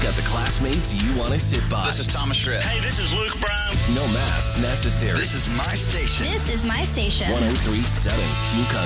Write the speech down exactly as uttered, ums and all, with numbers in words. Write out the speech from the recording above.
got the classmates you want to sit by. This is Thomas Schritt. Hey, this is Luke Brown. No mask necessary. This is my station. This is my station. one oh three point seven Q Country.